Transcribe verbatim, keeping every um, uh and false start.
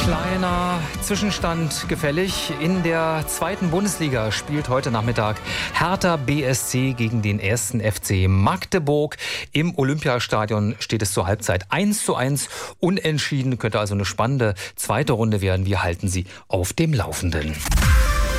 Kleiner Zwischenstand gefällig. In der zweiten Bundesliga spielt heute Nachmittag Hertha B S C gegen den ersten F C Magdeburg. Im Olympiastadion steht es zur Halbzeit eins zu eins. Unentschieden, könnte also eine spannende zweite Runde werden. Wir halten Sie auf dem Laufenden.